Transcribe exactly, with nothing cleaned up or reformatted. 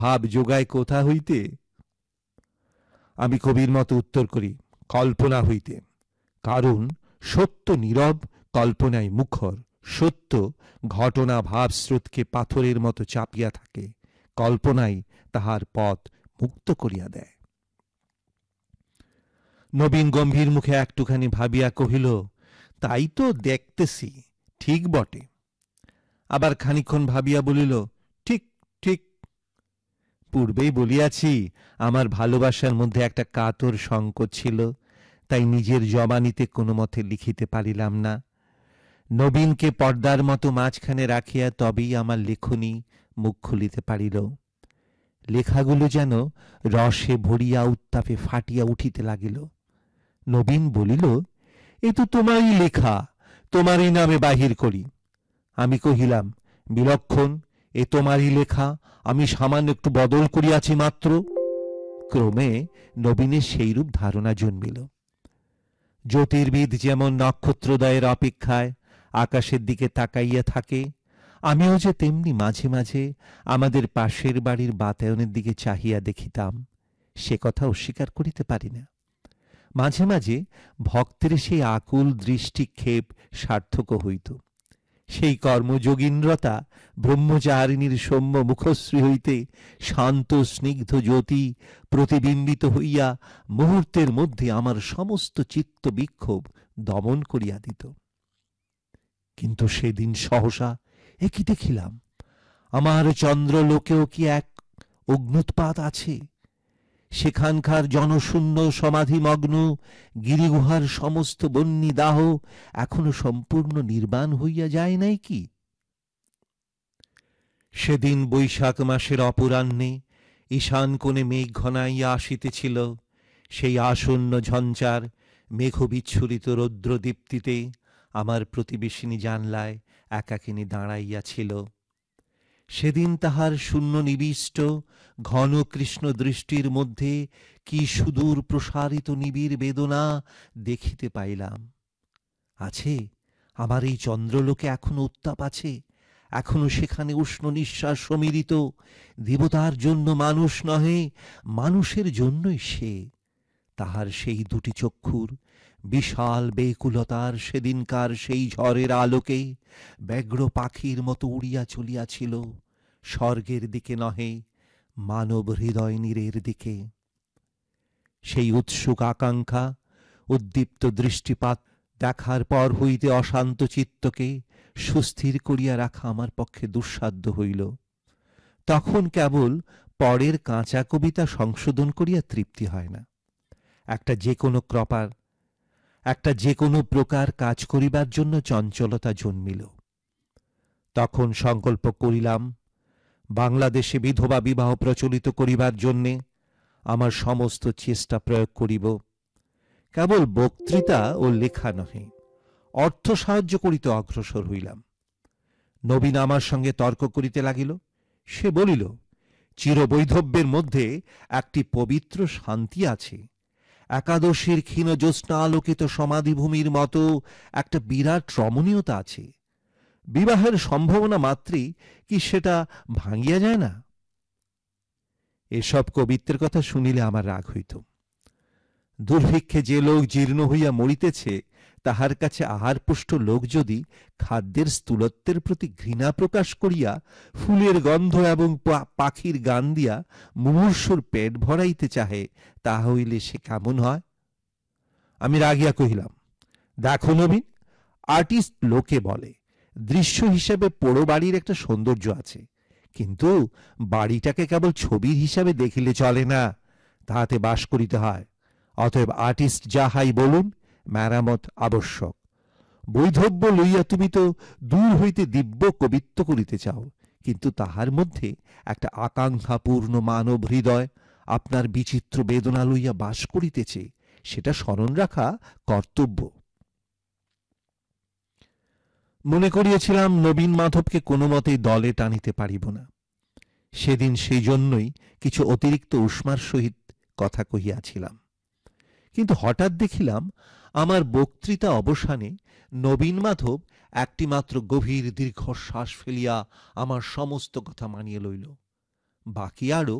ভাব যোগায় কোথা হইতে? আমি কবির মতো উত্তর করি, কল্পনা হইতে। কারণ সত্য নীরব, কল্পনায় মুখর। সত্য ঘটনা ভাবস্রোতকে পাথরের মতো চাপিয়া থাকে, কল্পনাই তাহার পথ মুক্ত করিয়া দেয়। নবীন গম্ভীর মুখে একটুখানি ভাবিয়া কহিল, তাই তো দেখতেছি, ঠিক বটে। আবার খানিক্ষণ ভাবিয়া বলিল, ঠিক ঠিক। পূর্বেই বলিয়াছি, আমার ভালোবাসার মধ্যে একটা কাতর সংকোচ ছিল, তাই নিজের জবানিতে কোনো মতে লিখিতে পারিলাম না। নবীনকে পর্দার মতো মাঝখানে রাখিয়া তবেই আমার লেখনী মুখ খুলিতে পারিল। লেখাগুলো যেন রসে ভরিয়া উত্তাপে ফাটিয়া উঠিতে লাগিল। নবীন বলিল, এ তো তোমারই লেখা, তোমারই নামে বাহির করি। আমি কহিলাম, বিলক্ষণ, এ তোমারই লেখা, আমি সামান্য একটু বদল করিয়াছি মাত্র। ক্রমে নবীনের সেইরূপ ধারণা জন্মিল। জ্যোতির্বিদ যেমন নক্ষত্রোদয়ের অপেক্ষায় আকাশের দিকে তাকাইয়া থাকে, আমিও যে তেমনি মাঝে মাঝে আমাদের পাশের বাড়ির বাতায়নের দিকে চাহিয়া দেখিতাম, সে কথা অস্বীকার করিতে পারি না। মাঝে মাঝে ভক্তের সেই আকুল দৃষ্টিক্ষেপ সার্থক হইত। সেই কর্মযোগীন্দ্রতা ব্রহ্মচারিণীর সৌম্য মুখশ্রী হইতে শান্ত স্নিগ্ধ জ্যোতি প্রতিবিম্বিত হইয়া মুহূর্তের মধ্যে আমার সমস্ত চিত্ত বিক্ষোভ দমন করিয়া দিত। কিন্তু সেদিন সহসা এ কি দেখিলাম, আমার চন্দ্রলোকেও কি এক অগ্ন্যুৎপাত আছে? সেখানকার জনশূন্য সমাধিমগ্ন গিরিগুহার সমস্ত বন্যী দাহ এখনো সম্পূর্ণ নির্বাণ হইয়া যায় নাই কি? সেদিন বৈশাখ মাসের অপরাহ্নে ঈশান কোণে মেঘ ঘনাইয়া আসিতেছিল। সেই আসন্ন ঝঞ্ঝার মেঘবিচ্ছুরিত রৌদ্রদীপ্তিতে আমার প্রতিবেশিনী জানলায় একাকিনী দাঁড়াইয়াছিল। সেদিন তাহার শূন্য নিবিষ্ট ঘন কৃষ্ণ দৃষ্টির মধ্যে কি সুদূর প্রসারিত নিবিড় বেদনা দেখিতে পাইলাম। আছে, আমার এই চন্দ্রলোকে এখনো উত্তাপ আছে, এখনো সেখানে উষ্ণ নিঃশ্বাস সমীরিত। দেবতার জন্য মানুষ নহে, মানুষের জন্যই সে। তাহার সেই দুটি চক্ষুর বিশাল বেকুলতার সেদিনকার সেই ঝড়ের আলোকে ব্যগ্র পাখির মতো উড়িয়া চলিয়াছিল স্বর্গের দিকে নহে, মানব হৃদয় নীরের দিকে। সেই উৎসুক আকাঙ্ক্ষা, উদ্দীপ্ত দৃষ্টিপাত দেখার পর হইতে অশান্ত চিত্তকে সুস্থির করিয়া রাখা আমার পক্ষে দুঃসাধ্য হইল। তখন কেবল পরের কাঁচা কবিতা সংশোধন করিয়া তৃপ্তি হয় না। একটা যে কোনো ক্রপার একটা যে কোনো প্রকার কাজ করিবার জন্য চঞ্চলতা জন্মিল। তখন সংকল্প করিলাম, বাংলাদেশে বিধবা বিবাহ প্রচলিত করিবার জন্যে আমার সমস্ত চেষ্টা প্রয়োগ করিব। কেবল বক্তৃতা ও লেখা নহে, অর্থ সাহায্য করিতে অগ্রসর হইলাম। নবীন আমার সঙ্গে তর্ক করিতে লাগিল। সে বলিল, চিরবৈধব্যের মধ্যে একটি পবিত্র শান্তি আছে। একাদশীর ক্ষীণ জ্যোৎস্না আলোকিত সমাধিভূমির মতো একটা বিরাট রমণীয়তা আছে। বিবাহের সম্ভাবনা মাত্রই কি সেটা ভাঙিয়া যায় না? এসব কবিত্বের কথা শুনিলে আমার রাগ হইত। দুর্ভিক্ষে যে লোক জীর্ণ হইয়া মরিতেছে, তাহার কাছে আহারপুষ্ট লোক যদি খাদ্যের স্থূলত্বের প্রতি ঘৃণা প্রকাশ করিয়া ফুলের গন্ধ এবং পাখির গান দিয়া মুমূর্ষুর পেট ভরাইতে চাহে, তাহা হইলে সে কেমন হয়? আমি রাগিয়া কহিলাম, দেখো নবীন, আর্টিস্ট লোকে বলে, দৃশ্য হিসাবে পোড়ো বাড়ির একটা সৌন্দর্য আছে, কিন্তু বাড়িটাকে কেবল ছবির হিসাবে দেখিলে চলে না, তাহাতে বাস করিতে হয়। অতএব আর্টিস্ট যাহাই বলুন, মেরামত আবশ্যক। বৈধব্য লইয়া তুমি তো দূর হইতে দিব্য কবিত্ব করিতে চাও, কিন্তু তাহার মধ্যে একটা আকাঙ্ক্ষাপূর্ণ মানব হৃদয় আপনার বিচিত্র বেদনা লইয়া বাস করিতেছে, সেটা স্মরণ রাখা কর্তব্য। মনে করিয়াছিলাম নবীন মাধবকে কোনো মতেই দলে টানিতে পারিব না। সেদিন সেই জন্যই কিছু অতিরিক্ত উষ্মার সহিত কথা কহিয়াছিলাম। কিন্তু হঠাৎ দেখিলাম আমার বক্তৃতা অবসানে নবীন মাধব একটি মাত্র গভীর দীর্ঘশ্বাস ফেলিয়া আমার সমস্ত কথা মানিয়া লইল। বাকি আরও